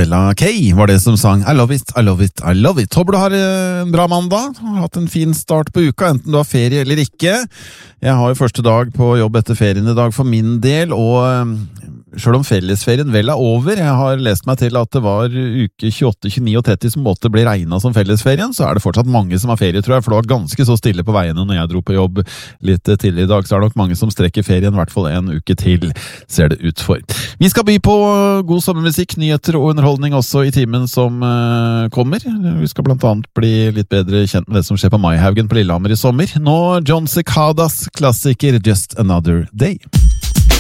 Bella Kay var det som sang I love it, I love it, I love it. Håper du har en bra mandag, har hatt en fin start på uka, enten du har ferie eller ikke. Jeg har jo første dag på jobb etter ferien i dag for min del, og selv om fellesferien vel over, jeg har lest meg til at det var uke 28, 29 og 30 som måtte bli regnet som fellesferien, så det fortsatt mange som har ferie, tror jeg, for det var ganske så stille på veiene når jeg dro på jobb litt tidligere i dag, så det nok mange som strekker ferien, i hvert fall en uke til, ser det ut for. Vi skal by på god sommermusikk, nyheter og underholdning også i timen som kommer. Vi skal blant annet bli litt bedre kjent med det som skjer på Maihaugen på Lillehammer i sommer. Nå John Cicadas klassiker Just Another Day.